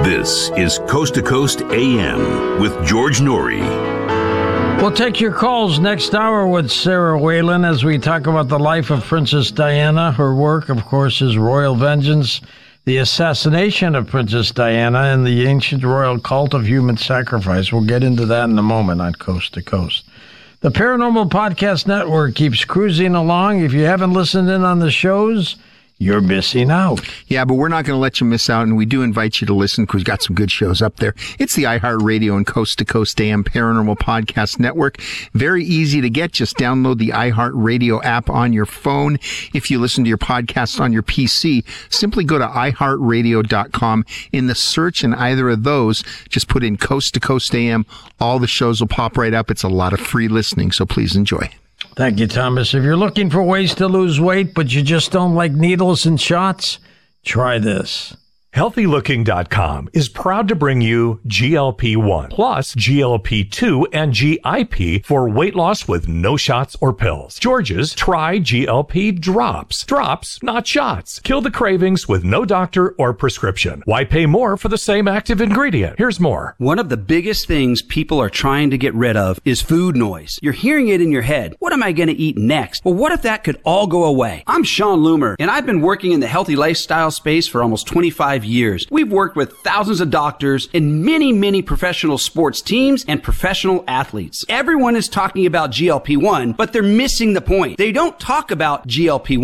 This is Coast to Coast AM with George Norrie. We'll take your calls next hour with Sarah Whalen as we talk about the life of Princess Diana. Her work, of course, is Royal Vengeance, the assassination of Princess Diana, and the ancient royal cult of human sacrifice. We'll get into that in a moment on Coast to Coast. The Paranormal Podcast Network keeps cruising along. If you haven't listened in on the shows, you're missing out. Yeah, but we're not going to let you miss out, and we do invite you to listen because we've got some good shows up there. It's the iHeartRadio and Coast to Coast AM Paranormal Podcast Network. Very easy to get. Just download the iHeartRadio app on your phone. If you listen to your podcast on your PC, simply go to iHeartRadio.com. In the search in either of those, just put in Coast to Coast AM. All the shows will pop right up. It's a lot of free listening, so please enjoy. Thank you, Thomas. If you're looking for ways to lose weight, but you just don't like needles and shots, try this. HealthyLooking.com is proud to bring you GLP-1 plus GLP-2 and GIP for weight loss with no shots or pills. George's Try GLP Drops. Drops, not shots. Kill the cravings with no doctor or prescription. Why pay more for the same active ingredient? Here's more. One of the biggest things people are trying to get rid of is food noise. You're hearing it in your head. What am I going to eat next? Well, what if that could all go away? I'm Sean Loomer, and I've been working in the healthy lifestyle space for almost 25 years. We've worked with thousands of doctors and many professional sports teams and professional athletes. Everyone is talking about GLP-1, but they're missing the point. They don't talk about GLP-1